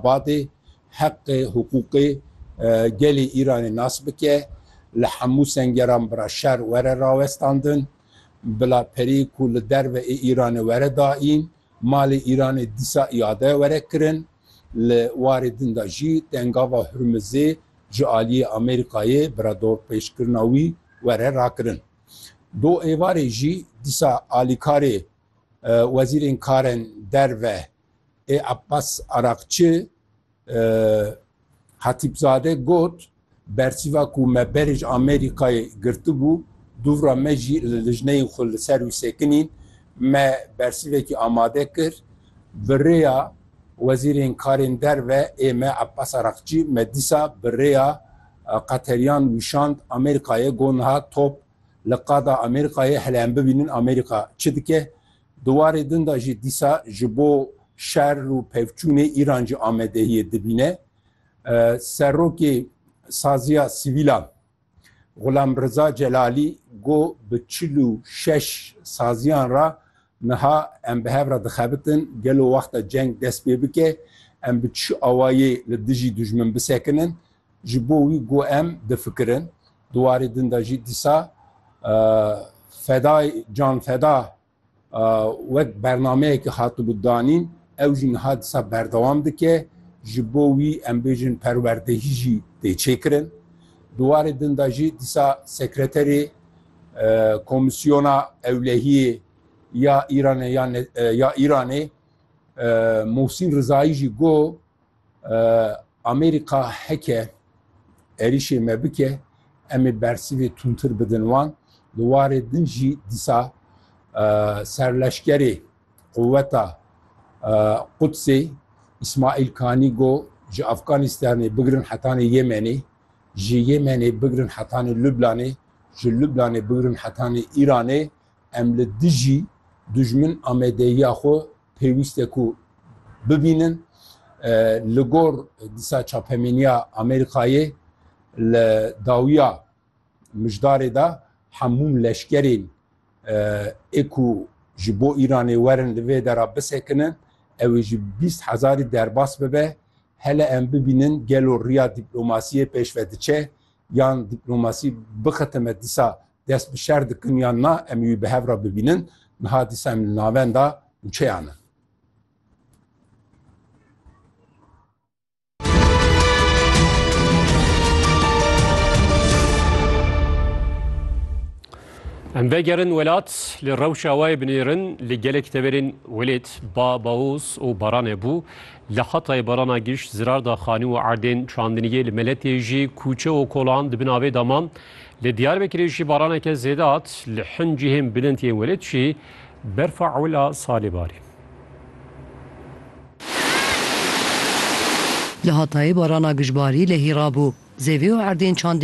abadê heqê hukûqê gelê Îranê nas bike li hemû sengeran bira şer were rawestandin bila perî ku li derveyê Îranê were daîn malê Îranê dîsa îade were kirin li warê din de jî dengava Hurmuzê ji aliyê Amerîkayê bira dorpêşkirina wî were rakirin. Do êvarê jî dîsa alîkarê wezîrên karên derve ê Abbas Arakçî Hatîbzade got bersîva ku me berê ji Amerîkayê girtibû dûvra me jî li lijneyên xwe li ser wî sekinîn me bersîvekî amade kir bi rêya wezîrên karên derve ê me Abbas Arakçî me dîsa bi rêya Qeteriyan wîşand Amerîkayê got niha top li qada Amerîkayê hele em bibînin Amerîka çi dike di warê din de jî dîsa ji bo şer û pevçûnê Îran jî amedehiyê dibîne. Serokê saziya sivîlan Xulam Reza Celalî got bi 46 saziyan ra niha em bi hev re dixebitin gelo wexta ceng dest pê bike em bi çi awayê li dijî dijmin bisekinin ji bo wî got em difikirin. Di warê din de jî dîsa fedayê can feda wek bernameyekî hatibû danîn ew jî niha dîsa berdewam dike ji bo wî em bêjin perwerdehî jî tê çêkirin. Di warê din de jî dîsa sekreterê komisyona ewlehiyê ya Îranê ya Îranê Mohsîn Rizayî jî got Amerîka heke êrişê me bike em ê bersîvê tûntir bidin wan. Di warê din jî dîsa serleşkerê quvweta Qudsê İsmaîl Kanî got ji Efganistanê bigirin hetanê Yemenê ji Yemenê bigirin hetanê Lübnanê ji Lübnanê bigirin hetanê Îranê em li dijî dijmin amedehiya xwe pêwîst e ku bibînin li gor dîsa çapemeniya Amerîkayê li dawiya mijdarê de hemû leşkerên ê ku ji bo Îranê werin li vê dera bisekinin ew ê ji 20,000 derbas bibe hele em bibînin gelo riya dîplomasiyê pêşve diçe yan dîplomasî bixetime dîsa dest bi şer dikin yan na em wî bi hev re bibînin niha dîsa em li navenda çêyan in. Em vegerin welat li rewşa wê binêrin li gelek teverên welêt baûs û baranê bû li Hatayê barana giş zirar da xanî û erdên çandiniyê li Meletê jî kûçe û kolan dibin avê daman li Diyarbekirê jî baraneke zêde hat li hin cihên bilintiyên welêt jî berfa ewla salê barî. Li Hatayê barana gijbarî li hîra bû zêvê û erdên çandiniyê